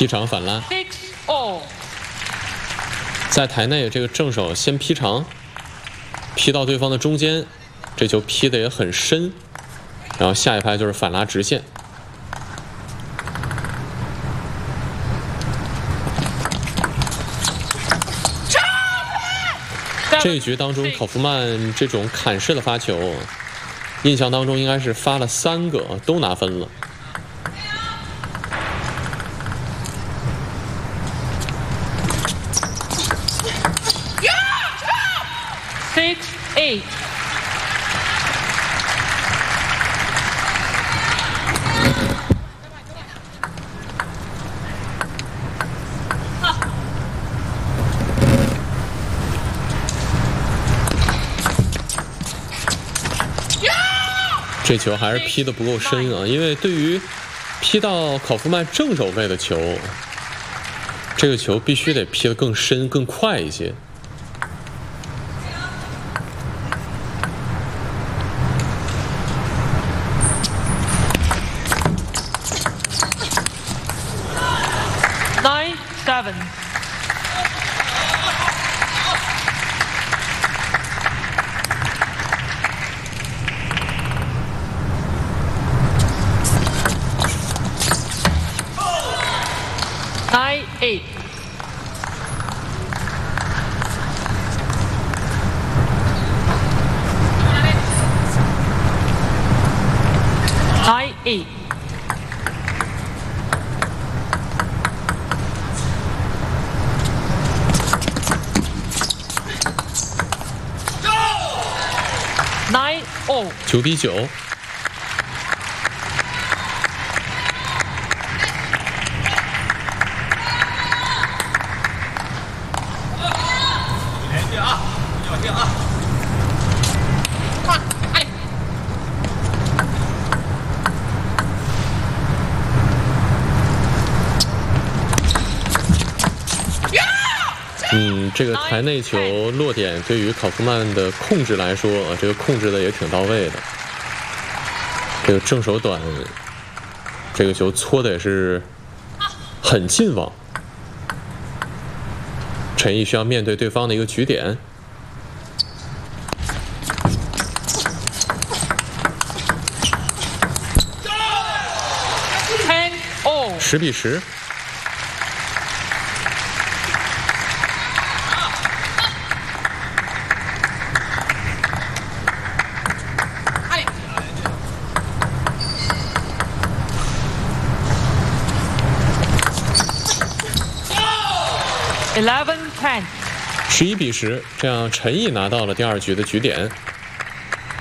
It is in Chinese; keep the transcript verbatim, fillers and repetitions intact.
劈长反拉，在台内这个正手先劈长，劈到对方的中间，这球劈的也很深，然后下一拍就是反拉直线。这一局当中，考夫曼这种砍式的发球，印象当中应该是发了三个，都拿分了。 Six eight。 这球还是劈得不够深啊，因为对于劈到考夫曼正手背的球，这个球必须得劈得更深、更快一些。 Nine seven。Nine eight。Nine eight。Nine all。 九比九。嗯，这个台内球落点对于考夫曼的控制来说啊，这个控制的也挺到位的。这个正手短，这个球搓的也是很近网。陈毅需要面对对方的一个局点。十比十。 Eleven ten。 十一比十，这样陈毅拿到了第二局的局点。